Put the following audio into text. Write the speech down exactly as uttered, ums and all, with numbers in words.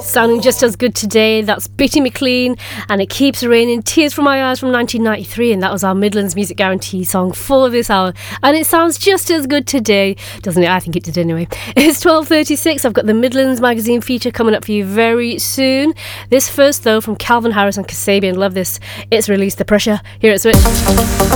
Sounding just as good today. That's Bitty McLean and It Keeps Raining, Tears From My Eyes from nineteen ninety-three, and that was our Midlands Music Guarantee song for this hour, and it sounds just as good today, doesn't it? I think it did anyway. It's twelve thirty-six. I've got the Midlands Magazine feature coming up for you very soon. This first though from Calvin Harris and Kasabian. Love this. It's Release the Pressure here at Switch.